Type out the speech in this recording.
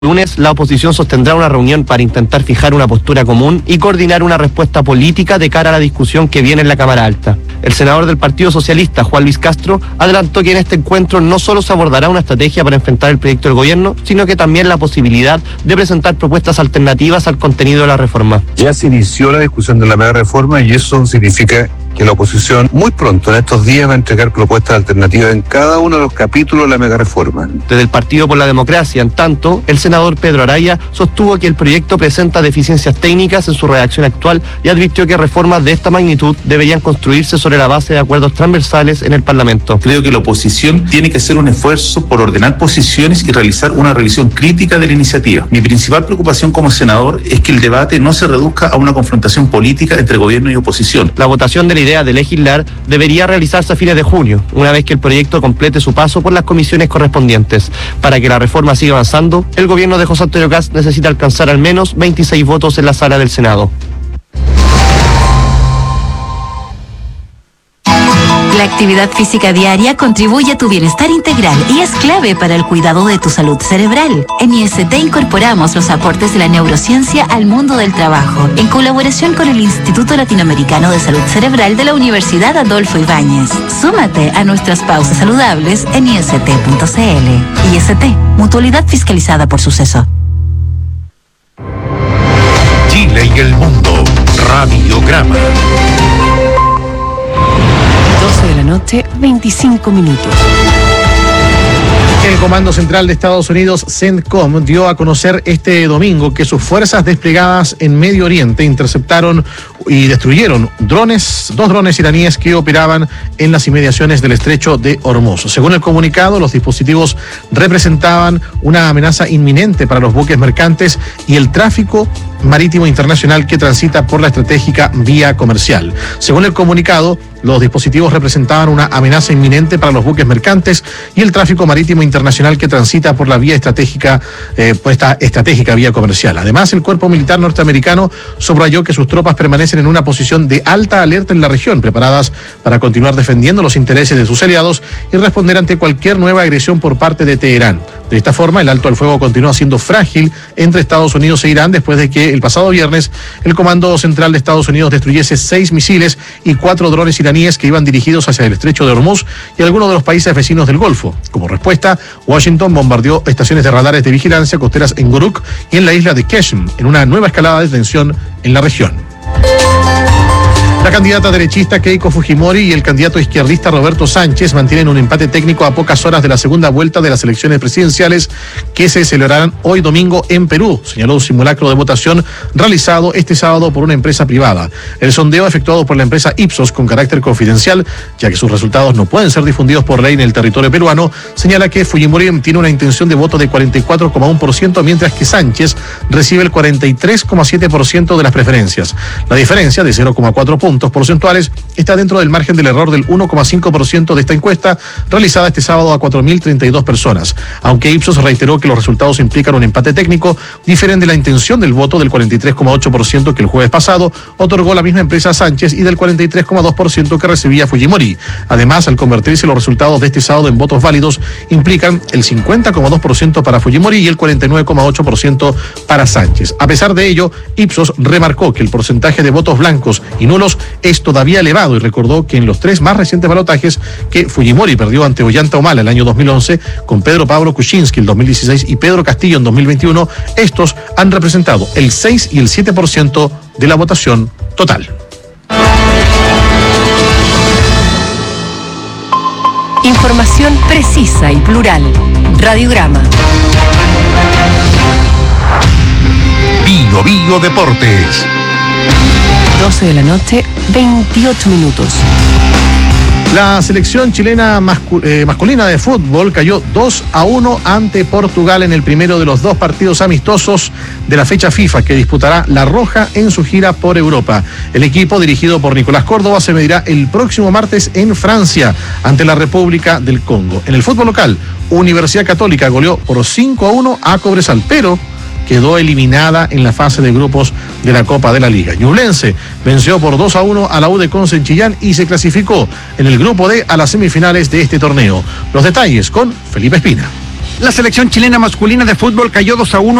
Lunes, la oposición sostendrá una reunión para intentar fijar una postura común y coordinar una respuesta política de cara a la discusión que viene en la Cámara Alta. El senador del Partido Socialista, Juan Luis Castro, adelantó que en este encuentro no solo se abordará una estrategia para enfrentar el proyecto del gobierno, sino que también la posibilidad de presentar propuestas alternativas al contenido de la reforma. Ya se inició la discusión de la mega reforma y eso significa que la oposición muy pronto, en estos días, va a entregar propuestas alternativas en cada uno de los capítulos de la mega reforma. Desde el Partido por la Democracia, en tanto, el senador Pedro Araya sostuvo que el proyecto presenta deficiencias técnicas en su redacción actual y advirtió que reformas de esta magnitud deberían construirse sobre la base de acuerdos transversales en el Parlamento. Creo que la oposición tiene que hacer un esfuerzo por ordenar posiciones y realizar una revisión crítica de la iniciativa. Mi principal preocupación como senador es que el debate no se reduzca a una confrontación política entre gobierno y oposición. La votación de la idea de legislar debería realizarse a fines de junio, una vez que el proyecto complete su paso por las comisiones correspondientes. Para que la reforma siga avanzando, el gobierno de José Antonio Kast necesita alcanzar al menos 26 votos en la sala del Senado. La actividad física diaria contribuye a tu bienestar integral y es clave para el cuidado de tu salud cerebral. En IST incorporamos los aportes de la neurociencia al mundo del trabajo, en colaboración con el Instituto Latinoamericano de Salud Cerebral de la Universidad Adolfo Ibáñez. Súmate a nuestras pausas saludables en ist.cl. IST, mutualidad fiscalizada por Suceso. Chile y el mundo, Radiograma. 12 de la noche, 25 minutos. El Comando Central de Estados Unidos, CENTCOM, dio a conocer este domingo que sus fuerzas desplegadas en Medio Oriente interceptaron y destruyeron dos drones iraníes que operaban en las inmediaciones del estrecho de Hormuz. Según el comunicado, los dispositivos representaban una amenaza inminente para los buques mercantes y el tráfico marítimo internacional que transita por la estratégica vía comercial. Según el comunicado, los dispositivos representaban una amenaza inminente para los buques mercantes y el tráfico marítimo internacional que transita por la vía estratégica, esta estratégica vía comercial. Además, el cuerpo militar norteamericano subrayó que sus tropas permanecen en una posición de alta alerta en la región, preparadas para continuar defendiendo los intereses de sus aliados y responder ante cualquier nueva agresión por parte de Teherán. De esta forma, el alto al fuego continúa siendo frágil entre Estados Unidos e Irán después de que el pasado viernes el Comando Central de Estados Unidos destruyese 6 misiles y 4 drones iraníes que iban dirigidos hacia el estrecho de Hormuz y algunos de los países vecinos del Golfo. Como respuesta, Washington bombardeó estaciones de radares de vigilancia costeras en Guruk y en la isla de Qeshm, en una nueva escalada de tensión en la región. La candidata derechista Keiko Fujimori y el candidato izquierdista Roberto Sánchez mantienen un empate técnico a pocas horas de la segunda vuelta de las elecciones presidenciales que se celebrarán hoy domingo en Perú, señaló un simulacro de votación realizado este sábado por una empresa privada. El sondeo efectuado por la empresa Ipsos con carácter confidencial, ya que sus resultados no pueden ser difundidos por ley en el territorio peruano, señala que Fujimori tiene una intención de voto de 44,1%, mientras que Sánchez recibe el 43,7% de las preferencias. La diferencia de 0,4 puntos porcentuales está dentro del margen del error del 1,5% de esta encuesta realizada este sábado a 4.032 personas. Aunque Ipsos reiteró que los resultados implican un empate técnico, difieren de la intención del voto del 43,8% que el jueves pasado otorgó la misma empresa a Sánchez y del 43,2% que recibía Fujimori. Además, al convertirse los resultados de este sábado en votos válidos, implican el 50,2% para Fujimori y el 49,8% para Sánchez. A pesar de ello, Ipsos remarcó que el porcentaje de votos blancos y nulos es todavía elevado y recordó que en los 3 más recientes balotajes que Fujimori perdió ante Ollanta Humala el año 2011, con Pedro Pablo Kuczynski el 2016 y Pedro Castillo en 2021, estos han representado el 6 y el 7% de la votación total. Información precisa y plural. Radiograma. Bio Deportes. 12 de la noche, 28 minutos. La selección chilena masculina de fútbol cayó 2-1 ante Portugal en el primero de los 2 partidos amistosos de la fecha FIFA que disputará La Roja en su gira por Europa. El equipo, dirigido por Nicolás Córdoba, se medirá el próximo martes en Francia ante la República del Congo. En el fútbol local, Universidad Católica goleó por 5-1 a Cobresal, pero quedó eliminada en la fase de grupos de la Copa de la Liga. Ñublense venció por 2-1 a la U de Conce en Chillán y se clasificó en el grupo D a las semifinales de este torneo. Los detalles con Felipe Espina. La selección chilena masculina de fútbol cayó 2-1